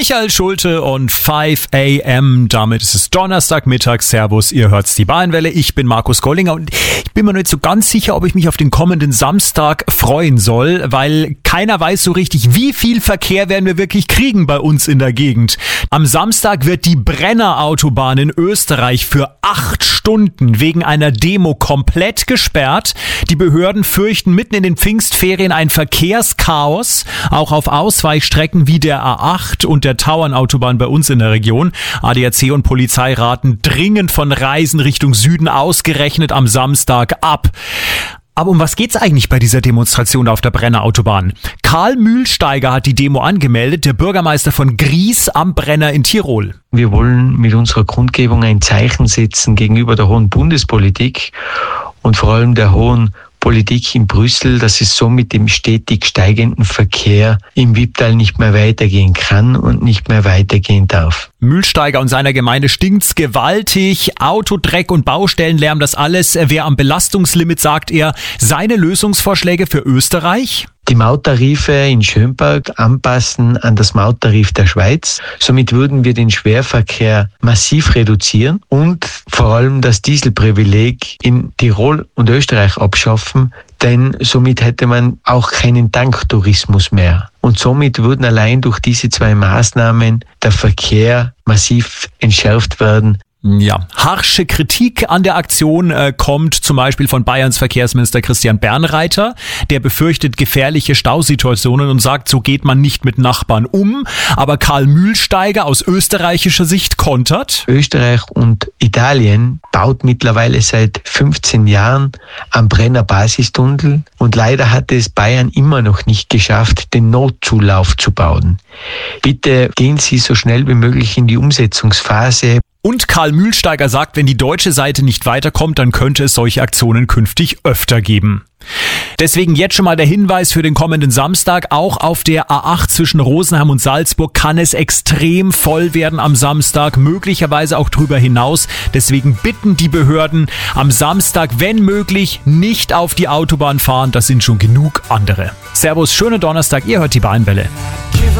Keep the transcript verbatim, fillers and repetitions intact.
Michael Schulte und fünf a m. Damit ist es Donnerstagmittag. Servus, ihr hört's die Bayernwelle. Ich bin Markus Gollinger und ich bin mir nicht so ganz sicher, ob ich mich auf den kommenden Samstag freuen soll, weil keiner weiß so richtig, wie viel Verkehr werden wir wirklich kriegen bei uns in der Gegend. Am Samstag wird die Brennerautobahn in Österreich für acht Stunden wegen einer Demo komplett gesperrt. Die Behörden fürchten mitten in den Pfingstferien ein Verkehrschaos, auch auf Ausweichstrecken wie der A acht und der Tauernautobahn bei uns in der Region. A D A C und Polizei raten dringend von Reisen Richtung Süden ausgerechnet am Samstag ab. Aber um was geht's eigentlich bei dieser Demonstration auf der Brennerautobahn? Karl Mühlsteiger hat die Demo angemeldet, der Bürgermeister von Gries am Brenner in Tirol. Wir wollen mit unserer Kundgebung ein Zeichen setzen gegenüber der hohen Bundespolitik und vor allem der hohen Politik in Brüssel, dass es so mit dem stetig steigenden Verkehr im Wipptal nicht mehr weitergehen kann und nicht mehr weitergehen darf. Mühlsteiger und seiner Gemeinde stinkt's gewaltig. Autodreck und Baustellenlärm, das alles wäre am Belastungslimit, sagt er. Seine Lösungsvorschläge für Österreich? Die Mauttarife in Schönberg anpassen an das Mauttarif der Schweiz. Somit würden wir den Schwerverkehr massiv reduzieren und vor allem das Dieselprivileg in Tirol und Österreich abschaffen, denn somit hätte man auch keinen Tanktourismus mehr. Und somit würden allein durch diese zwei Maßnahmen der Verkehr massiv entschärft werden. Ja, harsche Kritik an der Aktion äh, kommt zum Beispiel von Bayerns Verkehrsminister Christian Bernreiter. Der befürchtet gefährliche Stausituationen und sagt, so geht man nicht mit Nachbarn um. Aber Karl Mühlsteiger aus österreichischer Sicht kontert. Österreich und Italien baut mittlerweile seit fünfzehn Jahren am Brenner Basistunnel und leider hat es Bayern immer noch nicht geschafft, den Notzulauf zu bauen. Bitte gehen Sie so schnell wie möglich in die Umsetzungsphase. Und Karl Mühlsteiger sagt, wenn die deutsche Seite nicht weiterkommt, dann könnte es solche Aktionen künftig öfter geben. Deswegen jetzt schon mal der Hinweis für den kommenden Samstag. Auch auf der A acht zwischen Rosenheim und Salzburg kann es extrem voll werden am Samstag, möglicherweise auch drüber hinaus. Deswegen bitten die Behörden am Samstag, wenn möglich, nicht auf die Autobahn fahren. Das sind schon genug andere. Servus, schönen Donnerstag, ihr hört die Bayernwelle.